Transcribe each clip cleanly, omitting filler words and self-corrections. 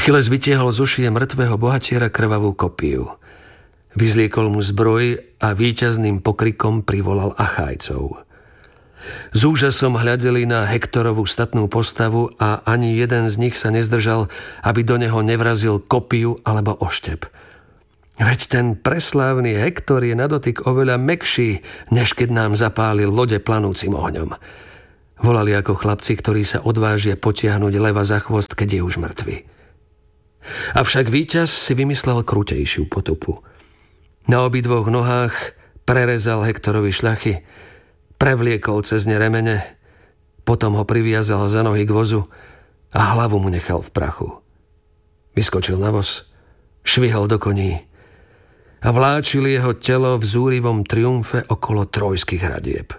Achilles vytiahol zo šije mŕtvého bohatiera krvavú kopiu. Vyzliekol mu zbroj a víťazným pokrikom privolal Achájcov. S úžasom hľadeli na Hektorovú statnú postavu a ani jeden z nich sa nezdržal, aby do neho nevrazil kopiu alebo oštep. Veď ten preslávny Hektor je na dotyk oveľa mäkší, než keď nám zapálil lode planúcim ohňom. Volali ako chlapci, ktorí sa odvážia potiahnuť leva za chvost, keď je už mŕtvy. Avšak víťaz si vymyslel krutejšiu potupu. Na obidvoch nohách prerezal Hektorovi šľachy, prevliekol cez ne remene, potom ho priviazal za nohy k vozu a hlavu mu nechal v prachu. Vyskočil na voz, švihol do koní a vláčil jeho telo v zúrivom triumfe okolo trojských hradieb.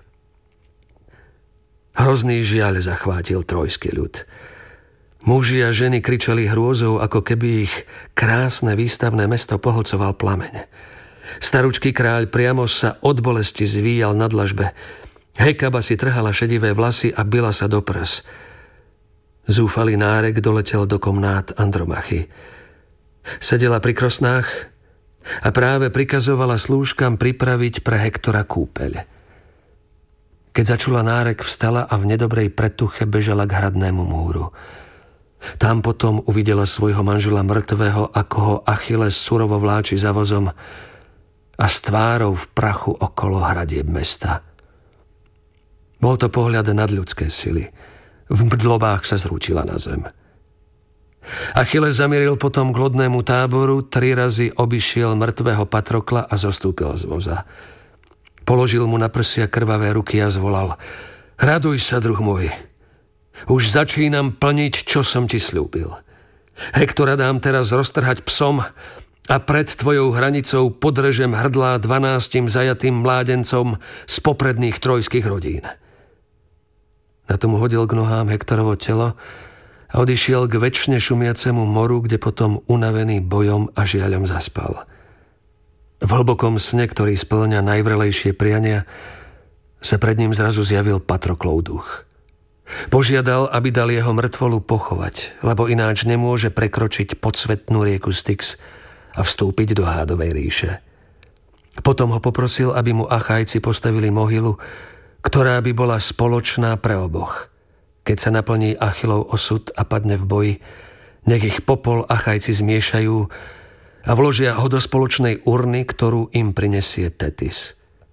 Hrozný žiaľ zachvátil trojský ľud. Muži a ženy kričali hrôzou, ako keby ich krásne výstavné mesto pohlcoval plameň. Staručký kráľ priamo sa od bolesti zvíjal na dlažbe. Hekaba si trhala šedivé vlasy a bila sa do prs. Zúfalý Nárek doletel do komnát Andromachy. Sedela pri krosnách a práve prikazovala slúžkam pripraviť pre Hektora kúpeľ. Keď začula Nárek, vstala a v nedobrej pretuche bežala k hradnému múru. Tam potom uvidela svojho manžela mŕtvého, ako ho Achilles surovo vláči za vozom a s tvárou v prachu okolo hradieb mesta. Bol to pohľad nadľudské sily. V mdlobách sa zrútila na zem. Achilles zamieril potom k lodnému táboru, 3 razy obišiel mŕtvého Patrokla a zostúpil z voza. Položil mu na prsia krvavé ruky a zvolal: Raduj sa, druh môj. Už začínam plniť, čo som ti sľúbil. Hektora dám teraz roztrhať psom a pred tvojou hranicou podrežem hrdlá 12 zajatým mládencom z popredných trojských rodín. Na tomu hodil k nohám Hektorovo telo a odišiel k večne šumiacemu moru, kde potom unavený bojom a žiaľom zaspal. V hlbokom sne, ktorý spĺňa najvrelejšie priania, sa pred ním zrazu zjavil Patroklov duch. Požiadal, aby dal jeho mŕtvolu pochovať, lebo ináč nemôže prekročiť podsvetnú rieku Styx a vstúpiť do Hádovej ríše. Potom ho poprosil, aby mu Achajci postavili mohylu, ktorá by bola spoločná pre oboch. Keď sa naplní Achillov osud a padne v boji, nech ich popol Achajci zmiešajú a vložia ho do spoločnej urny, ktorú im prinesie Tetis.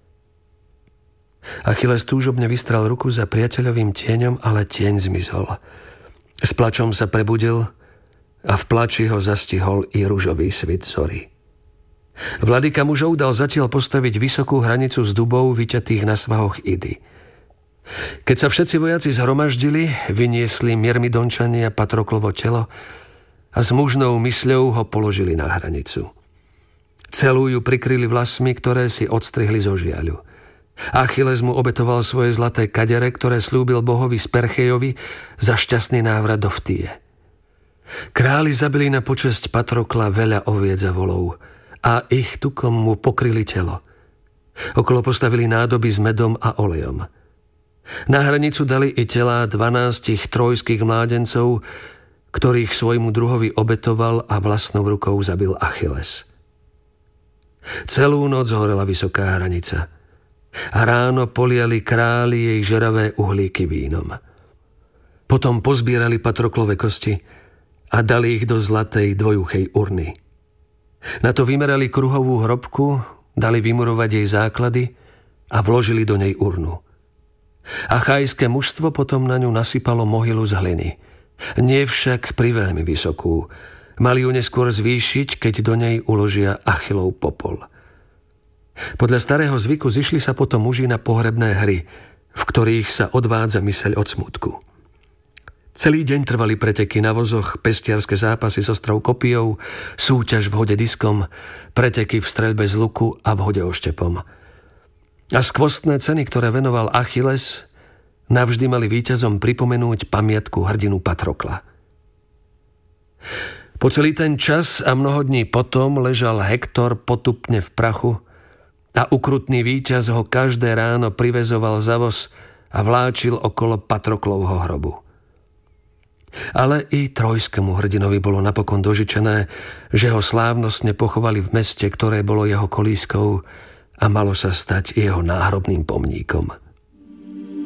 Achilles túžobne vystrel ruku za priateľovým tieňom, ale tieň zmizol. S plačom sa prebudil a v plači ho zastihol i ružový svit zory. Vladyka mužov dal zatiaľ postaviť vysokú hranicu z dubov vyťatých na svahoch Idy. Keď sa všetci vojaci zhromaždili, vyniesli Myrmidončania Patroklovo telo a s mužnou mysľou ho položili na hranicu. Celú ju prikryli vlasmi, ktoré si odstrihli zo žiaľu. Achilles mu obetoval svoje zlaté kadere, ktoré slúbil bohovi Sperchejovi za šťastný návrat do Ftie. Králi zabili na počesť Patrokla veľa oviec a volov a ich tukom mu pokryli telo. Okolo postavili nádoby s medom a olejom. Na hranicu dali i telá 12 trojských mládencov, ktorých svojmu druhovi obetoval a vlastnou rukou zabil Achilles. Celú noc horela vysoká hranica a ráno poliali králi jej žeravé uhlíky vínom. Potom pozbierali Patroklove kosti a dali ich do zlatej dvojúchej urny. Na to vymerali kruhovú hrobku, dali vymurovať jej základy a vložili do nej urnu. Achajské mužstvo potom na ňu nasypalo mohylu z hliny. Nie však priveľmi vysokú. Mali ju neskôr zvýšiť, keď do nej uložia Achillov popol. Podľa starého zvyku zišli sa potom muži na pohrebné hry, v ktorých sa odvádza myseľ od smútku. Celý deň trvali preteky na vozoch, pestiarske zápasy s ostrou kopijou, súťaž v hode diskom, preteky v streľbe z luku a v hode oštepom. A skvostné ceny, ktoré venoval Achilles, navždy mali víťazom pripomenúť pamiatku hrdinu Patrokla. Po celý ten čas a mnoho dní potom ležal Hektor potupne v prachu a ukrutný víťaz ho každé ráno privezoval za voz a vláčil okolo Patroklovho hrobu. Ale i trojskému hrdinovi bolo napokon dožičené, že ho slávnostne pochovali v meste, ktoré bolo jeho kolískou a malo sa stať jeho náhrobným pomníkom.